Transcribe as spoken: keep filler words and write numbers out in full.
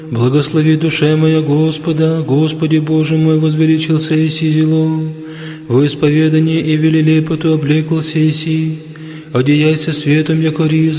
Благослови душе моя Господа, Господи Боже мой, возвеличился еси зело, во исповедание и велилепоту облеклся еси, одеяйся светом, яко риза,